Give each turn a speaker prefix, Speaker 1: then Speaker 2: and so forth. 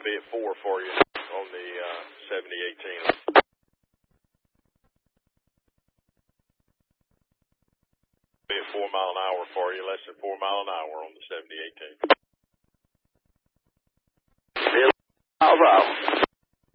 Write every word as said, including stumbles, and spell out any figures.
Speaker 1: I'll be at four for you on the uh, seventy eighteen. Be at four mile an hour for you, less than four mile an hour on the seventy eighteen.